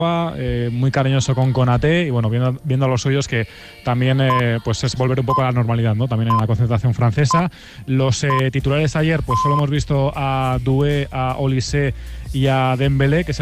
muy cariñoso con Konaté y bueno, viendo a los suyos que también pues es volver un poco a la normalidad, ¿no? También en la concentración francesa. Los titulares ayer pues solo hemos visto a Doué, a Olise y a Dembélé, que